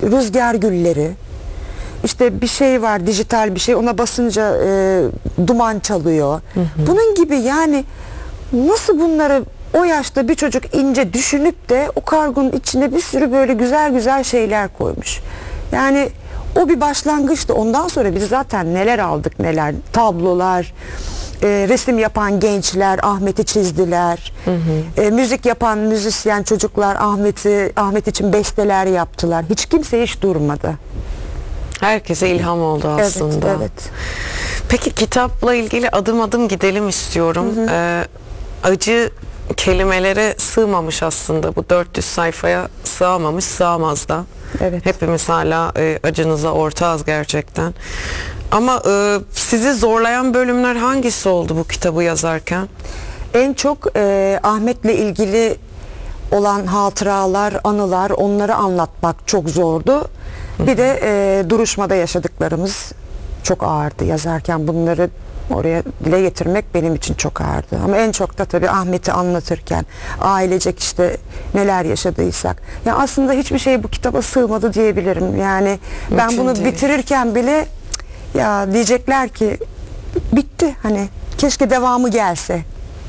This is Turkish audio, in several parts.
rüzgar gülleri, işte bir şey var, dijital bir şey, ona basınca duman çalıyor. Bunun gibi yani, nasıl bunları o yaşta bir çocuk ince düşünüp de o kargonun içine bir sürü böyle güzel güzel şeyler koymuş. Yani o bir başlangıçtı. Ondan sonra biz zaten neler aldık neler. Tablolar, resim yapan gençler Ahmet'i çizdiler. Müzik yapan müzisyen çocuklar Ahmet için besteler yaptılar. Hiç kimse hiç durmadı. Herkese ilham oldu aslında. Evet, evet. Peki kitapla ilgili adım adım gidelim istiyorum. Acı kelimelere sığmamış aslında. Bu 400 sayfaya sığamamış, sığamaz da. Evet. Hepimiz hala acınıza ortağız gerçekten. Ama sizi zorlayan bölümler hangisi oldu bu kitabı yazarken? En çok Ahmet'le ilgili olan hatıralar, anılar, onları anlatmak çok zordu. Bir de duruşmada yaşadıklarımız çok ağırdı. Yazarken bunları oraya dile getirmek benim için çok ağırdı. Ama en çok da tabii Ahmet'i anlatırken ailecek işte neler yaşadıysak. Ya aslında hiçbir şey bu kitaba sığmadı diyebilirim. Yani ben bunu bitirirken bile ya diyecekler ki bitti, hani keşke devamı gelse.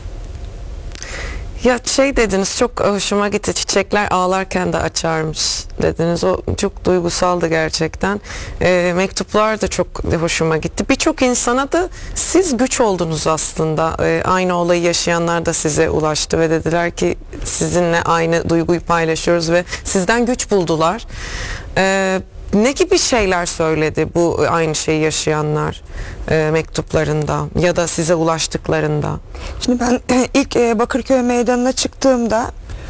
Ya şey dediniz, çok hoşuma gitti, çiçekler ağlarken de açarmış dediniz. O çok duygusaldı gerçekten. Mektuplar da çok hoşuma gitti. Birçok insana da siz güç oldunuz aslında. Aynı olayı yaşayanlar da size ulaştı ve dediler ki sizinle aynı duyguyu paylaşıyoruz ve sizden güç buldular. Ne gibi şeyler söyledi bu aynı şeyi yaşayanlar mektuplarında ya da size ulaştıklarında? Şimdi ben ilk Bakırköy Meydanı'na çıktığımda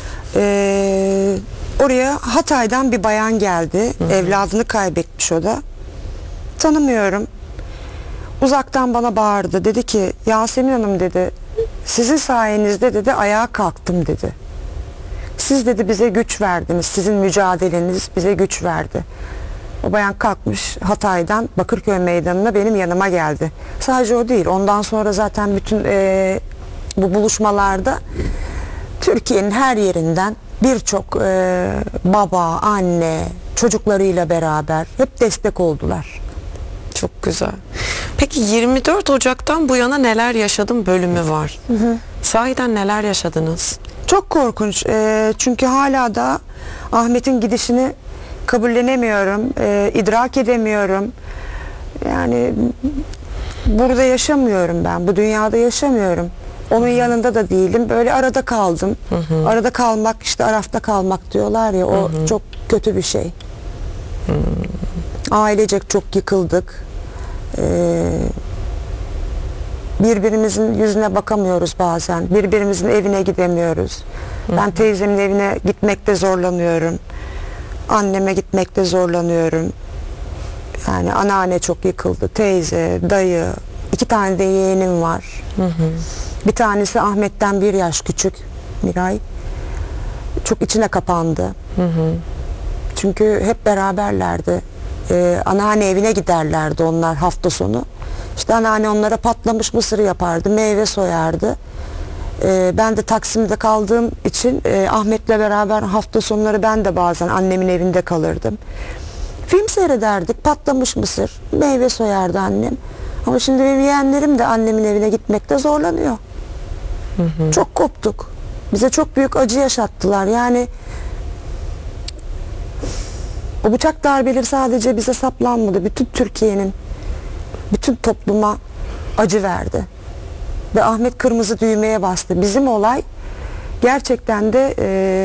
oraya Hatay'dan bir bayan geldi. Evladını kaybetmiş o da. Tanımıyorum. Uzaktan bana bağırdı. Dedi ki Yasemin Hanım dedi, sizin sayenizde dedi ayağa kalktım dedi. Siz dedi bize güç verdiniz. Sizin mücadeleniz bize güç verdi. O bayan kalkmış Hatay'dan Bakırköy Meydanı'na benim yanıma geldi. Sadece o değil. Ondan sonra zaten bütün bu buluşmalarda Türkiye'nin her yerinden birçok baba, anne, çocuklarıyla beraber hep destek oldular. Çok güzel. Peki 24 Ocak'tan bu yana neler yaşadım bölümü var. Sahiden neler yaşadınız? Çok korkunç. Çünkü hala da Ahmet'in gidişini kabullenemiyorum, idrak edemiyorum. Yani burada yaşamıyorum ben, bu dünyada yaşamıyorum. Onun yanında da değilim, böyle arada kaldım. Arada kalmak, işte arafta kalmak diyorlar ya, o çok kötü bir şey. Ailecek çok yıkıldık. Birbirimizin yüzüne bakamıyoruz bazen, birbirimizin evine gidemiyoruz. Ben teyzemin evine gitmekte zorlanıyorum. Anneme gitmekte zorlanıyorum. Yani anneanne çok yıkıldı. Teyze, dayı, 2 tane de yeğenim var. Bir tanesi Ahmet'ten 1 yaş küçük, Miray. Çok içine kapandı. Çünkü hep beraberlerdi. Anneanne evine giderlerdi onlar hafta sonu. İşte anneanne onlara patlamış mısır yapardı, meyve soyardı. Ben de Taksim'de kaldığım için Ahmet'le beraber hafta sonları ben de bazen annemin evinde kalırdım. Film seyrederdik, patlamış mısır, meyve soyardı annem. Ama şimdi benim yeğenlerim de annemin evine gitmekte zorlanıyor. Çok koptuk. Bize çok büyük acı yaşattılar. Yani o bıçak darbeleri sadece bize saplanmadı. Bütün Türkiye'nin, bütün topluma acı verdi. Ve Ahmet kırmızı düğmeye bastı. Bizim olay gerçekten de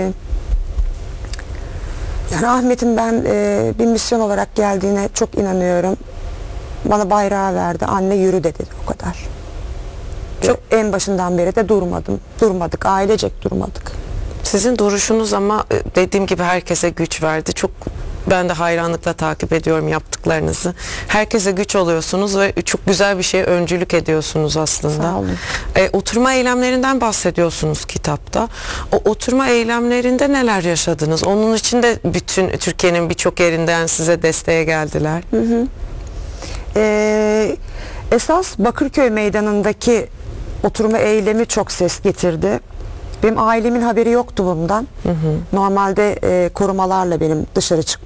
yani Ahmet'in ben bir misyon olarak geldiğine çok inanıyorum. Bana bayrağı verdi. Anne yürü dedi, o kadar. Çok en başından beri de durmadık. Ailecek durmadık. Sizin duruşunuz ama dediğim gibi herkese güç verdi. Çok, ben de hayranlıkla takip ediyorum yaptıklarınızı. Herkese güç oluyorsunuz ve çok güzel bir şeye öncülük ediyorsunuz aslında. Sağ olun. Oturma eylemlerinden bahsediyorsunuz kitapta. O oturma eylemlerinde neler yaşadınız? Onun için de bütün Türkiye'nin birçok yerinden size desteğe geldiler. Esas Bakırköy Meydanı'ndaki oturma eylemi çok ses getirdi. Benim ailemin haberi yoktu bundan. Normalde korumalarla benim dışarı çıkmam